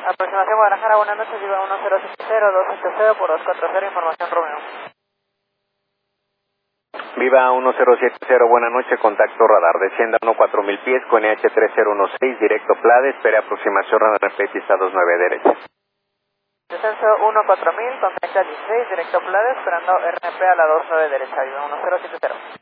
Aproximación Guadalajara, buenas noches, Viva 1070, 280 por 240, información Romeo. Viva 1070, buena noche, contacto radar, descienda 14000 pies con NH3016, directo Plade, espere aproximación radar pista 29 derecha. Descenso 14000 con 3016, directo Plade, esperando RNP a la 29 derecha, Viva 1070.